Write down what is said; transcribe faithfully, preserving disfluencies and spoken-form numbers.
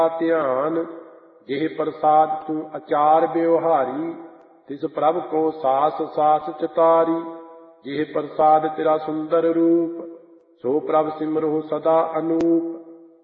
ਧਿਆਨ। ਜਿਹ ਪ੍ਰਸਾਦ ਤੂੰ ਅਚਾਰ ਵਿਵਹਾਰੀ, ਤਿਸ ਪ੍ਰਭ ਕੋ ਸਾਸ ਸਾਸ ਚਿਤਾਰੀ। ਜਿਹ ਪ੍ਰਸਾਦ ਤੇਰਾ ਸੁੰਦਰ ਰੂਪ, ਸੋ ਪ੍ਰਭ ਸਿਮਰਹੁ ਸਦਾ ਅਨੂਪ।